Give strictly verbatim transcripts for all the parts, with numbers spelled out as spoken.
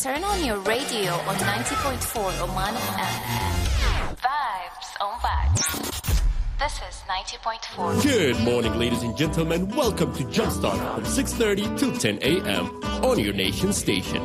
turn on your radio on ninety point four Oman F M. Vibes on Vibes. This is ninety point four. Good morning, ladies and gentlemen. Welcome to Jumpstart from six thirty till ten a.m. on your nation station.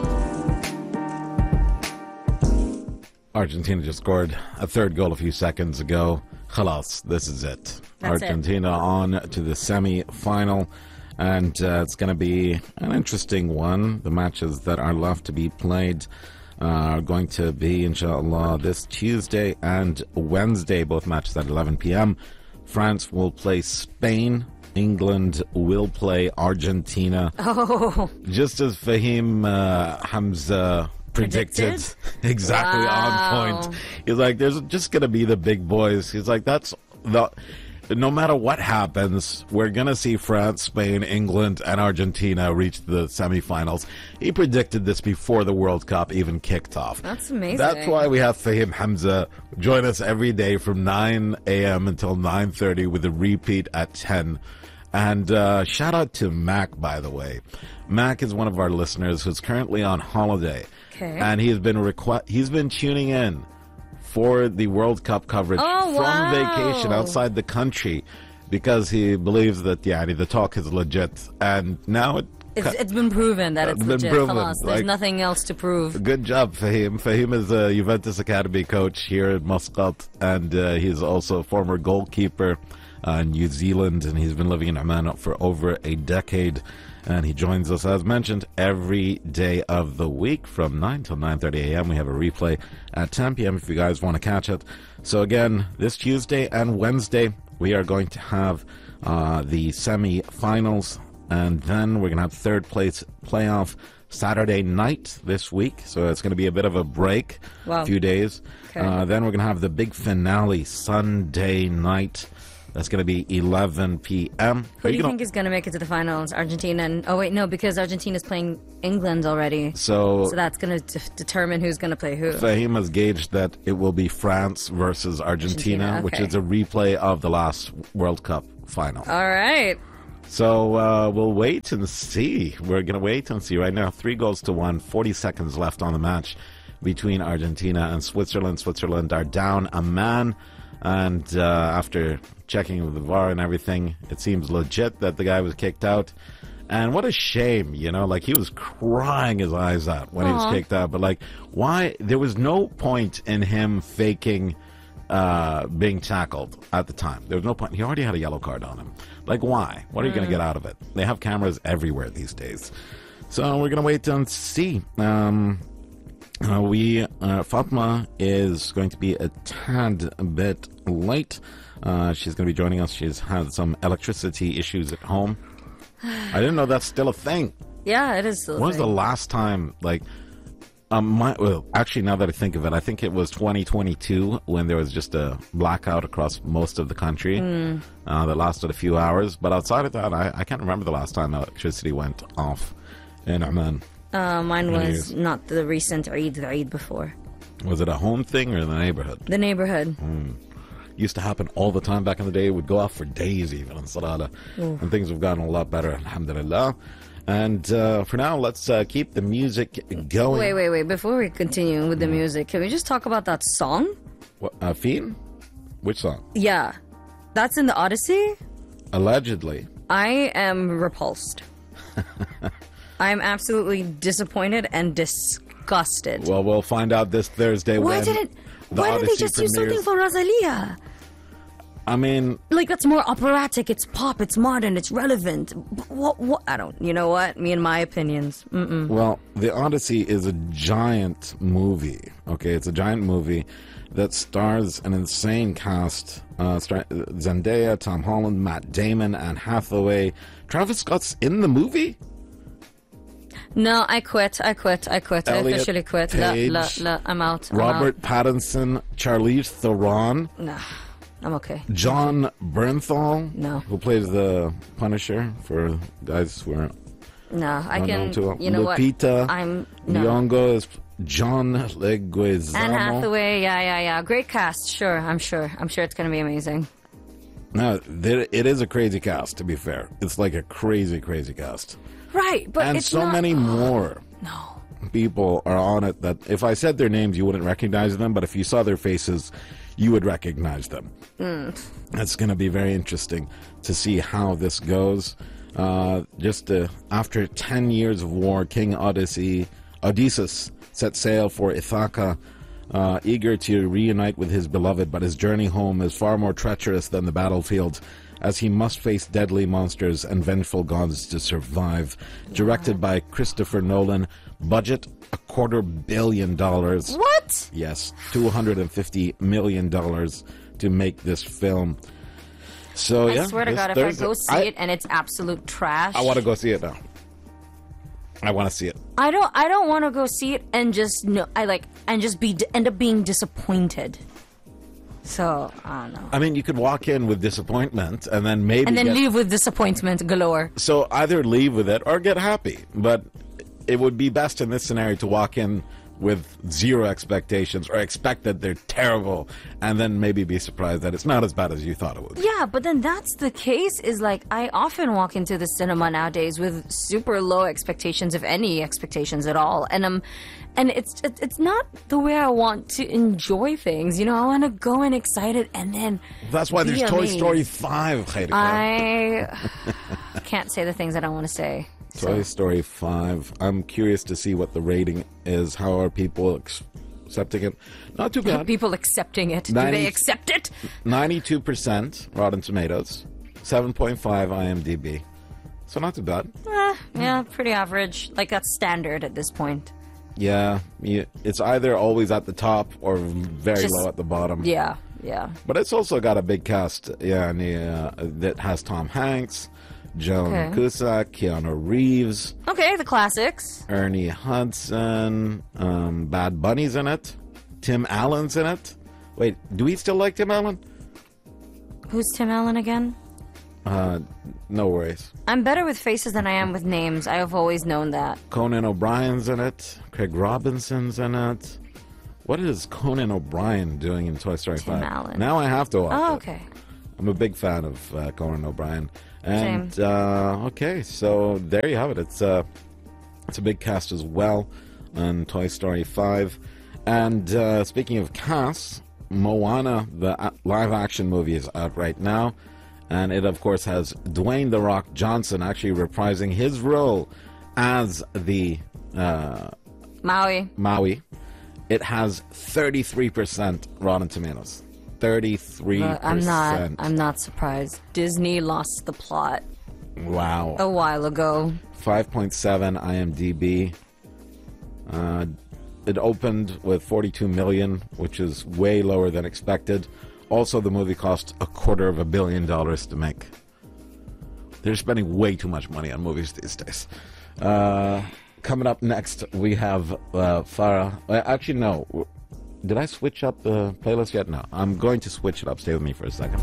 Argentina just scored a third goal a few seconds ago. Khalas, this is it. That's Argentina it. on to the semi-final. And uh, it's going to be an interesting one. The matches that are left to be played uh, are going to be, inshallah, this Tuesday and Wednesday, both matches at eleven p.m. France will play Spain. England will play Argentina. Oh. Just as Fahim uh, Hamza predicted. Predicted? Exactly Wow. on point. He's like, there's just going to be the big boys. He's like, that's the... No matter what happens, we're going to see France, Spain, England, and Argentina reach the semifinals. He predicted this before the World Cup even kicked off. That's amazing. That's why we have Fahim Hamza join us every day from nine a.m. until nine thirty with a repeat at ten. And uh, shout out to Mac, by the way. Mac is one of our listeners who's currently on holiday. Okay. And he's been requ- he's been tuning in for the World Cup coverage Oh, from wow. vacation outside the country because he believes that yeah, the talk is legit. And now it, It's, it's been proven that it's It's been legit. proven, Khalas, There's like- nothing else to prove. good job, Fahim. Fahim is a Juventus Academy coach here at Muscat, and uh, he's also a former goalkeeper uh, in New Zealand, and he's been living in Oman for over a decade. And he joins us, as mentioned, every day of the week from nine till nine thirty a.m. We have a replay at ten p.m. if you guys want to catch it. So again, this Tuesday and Wednesday, we are going to have uh, the semi-finals, and then we're going to have third place playoff Saturday night this week. So it's going to be a bit of a break, Wow. a few days. Okay. Uh, then we're going to have the big finale Sunday night. That's going to be eleven p.m. Who Are do you gonna- think is going to make it to the finals? Argentina and... Oh, wait, no, because Argentina's playing England already. So, So that's going to determine who's going to play who. Fahim has gauged that it will be France versus Argentina, Argentina, which okay. is a replay of the last World Cup final. All right. So uh, we'll wait and see. We're going to wait and see. Right now, three goals to one, forty seconds left on the match between Argentina and Switzerland. Switzerland are down a man. And uh, after checking with the V A R and everything, it seems legit that the guy was kicked out. And what a shame, you know, like he was crying his eyes out when he was Aw. kicked out. But like, why? There was no point in him faking uh, being tackled at the time. There was no point. He already had a yellow card on him. Like, why? What are you going to get out of it? They have cameras everywhere these days. So we're going to wait and see. Um, uh, we, uh, Fatma is going to be a tad bit late. Uh, she's going to be joining us. She's had some electricity issues at home. I didn't know that's still a thing. Yeah, it is. Still a When was the thing. last time, like, um, my, well, actually, now that I think of it, I think it was twenty twenty-two when there was just a blackout across most of the country Hmm. uh, that lasted a few hours. But outside of that, I, I can't remember the last time electricity went off in Oman. Uh, mine Many was years. not the recent Eid, the Eid before. Was it a home thing or the neighborhood? The neighborhood. Used to happen all the time back in the day. It would go off for days even in Salada. And things have gotten a lot better, alhamdulillah. And uh, for now, let's uh, keep the music going. Wait, wait, wait. Before we continue with the music, can we just talk about that song? What, uh, Fiend? Which song? Yeah. That's in the Odyssey? Allegedly. I am repulsed. I am absolutely disappointed and disgusted. Well, we'll find out this Thursday why when didn't the Why didn't they Odyssey just use something premieres. for Rosalia? I mean, Like, that's more operatic, it's pop, it's modern, it's relevant. What, what? I don't, you know what? Me and my opinions. Mm-mm. well, the Odyssey is a giant movie. Okay, it's a giant movie that stars an insane cast. Uh, star- Zendaya, Tom Holland, Matt Damon, Anne Hathaway. Travis Scott's in the movie? No, I quit, I quit, I quit. I Elliot officially quit. La, Page, la, la, I'm out. I'm Robert Pattinson, Charlize Theron, out. Nah, I'm okay. John Bernthal, No. who plays the Punisher for guys who are No, I unknown can, to you know Lupita what? I'm, no. Nyong'o is John Leguizamo. Anne Hathaway, yeah, yeah, yeah. Great cast, sure, I'm sure. I'm sure it's going to be amazing. No, there, it is a crazy cast, to be fair. It's like a crazy, crazy cast. Right, but and it's so not... many more. No. people are on it that if I said their names, you wouldn't recognize them, but if you saw their faces, you would recognize them. Mm. It's going to be very interesting to see how this goes. Uh, just uh, after ten years of war, King Odyssey, Odysseus set sail for Ithaca, uh, eager to reunite with his beloved, but his journey home is far more treacherous than the battlefield, as he must face deadly monsters and vengeful gods to survive. Directed by Christopher Nolan. Budget, a quarter billion dollars. What? Yes, two hundred fifty million dollars to make this film. So, I yeah, swear to this God, if I Thursday- go see I- it and it's absolute trash, I want to go see it now. I want to see it. I don't. I don't want to go see it and just no. I like and just be end up being disappointed. So I don't know. I mean, you could walk in with disappointment and then maybe And then get- leave with disappointment galore. So either leave with it or get happy. But it would be best in this scenario to walk in with zero expectations or expect that they're terrible and then maybe be surprised that it's not as bad as you thought it would be. Yeah, but then that's the case is like I often walk into the cinema nowadays with super low expectations, if any expectations at all. And um and it's it- it's not the way I want to enjoy things. You know, I want to go in excited and then That's why there's be Toy amazed. Story five, Khairika. I can't say the things that I want to say. Toy Story five. I'm curious to see what the rating is. How are people ex- accepting it? Not too bad. People accepting it. Do ninety they accept it? ninety-two percent Rotten Tomatoes. seven point five I M D B. So not too bad. Eh, yeah, pretty average. Like that's standard at this point. Yeah, you, it's either always at the top or very Just- low at the bottom. Yeah, yeah. But it's also got a big cast. Yeah, and, uh, that has Tom Hanks, Joan Okay. Cusack, Keanu Reeves, Okay, the classics. Ernie Hudson, um, Bad Bunny's in it, Tim Allen's in it. Wait, do we still like Tim Allen? Who's Tim Allen again? Uh, no worries. I'm better with faces than I am with names. I have always known that. Conan O'Brien's in it. Craig Robinson's in it. What is Conan O'Brien doing in Toy Story Tim five? Allen. Now I have to watch Oh, it. okay. I'm a big fan of uh, Conan O'Brien. And uh, okay, so there you have it. It's uh, it's a big cast as well on Toy Story five. And uh, speaking of casts, Moana, the uh, live-action movie, is out right now. And it, of course, has Dwayne "The Rock" Johnson actually reprising his role as the uh, Maui. Maui. It has thirty-three percent Rotten Tomatoes. thirty-three percent. Uh, I'm not. I'm not surprised. Disney lost the plot Wow. a while ago. five point seven I M D B. Uh, it opened with forty-two million, which is way lower than expected. Also, the movie cost a quarter of a billion dollars to make. They're spending way too much money on movies these days. Uh, coming up next, we have uh, Farah. Uh, actually, no. Did I switch up the playlist yet? No. I'm going to switch it up. Stay with me for a second.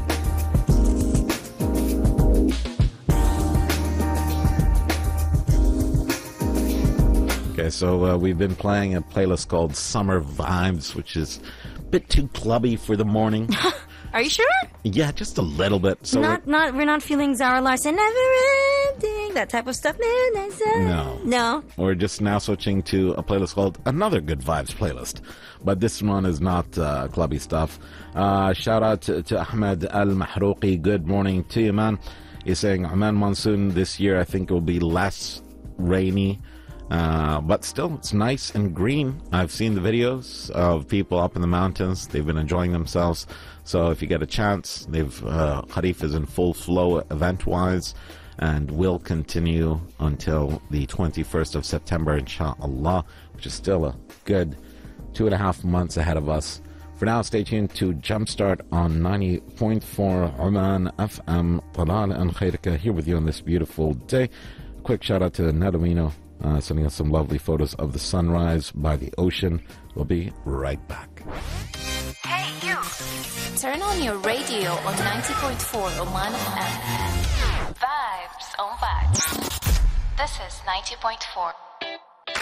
Okay, so uh, we've been playing a playlist called Summer Vibes, which is a bit too clubby for the morning. Are you sure? Yeah, just a little bit. So not, not. We're not feeling Zara Larson, never ending, that type of stuff. No. No. we're just now switching to a playlist called Another Good Vibes playlist. But this one is not uh, clubby stuff. Uh, shout out to, to Ahmed Al Mahrouqi. Good morning to you, man. He's saying Oman monsoon this year, I think, will be less rainy. Uh, but still, it's nice and green. I've seen the videos of people up in the mountains. They've been enjoying themselves. So if you get a chance, they've uh, Kharif is in full flow event-wise and will continue until the twenty-first of September, inshallah, which is still a good two and a half months ahead of us. For now, stay tuned to Jumpstart on ninety point four Oman F M. Talal and Khairika here with you on this beautiful day. Quick shout out to Nadamino. Uh, sending us some lovely photos of the sunrise by the ocean. We'll be right back. Hey, you! Turn on your radio on ninety point four Oman F M. Vibes on Vibes. This is ninety point four.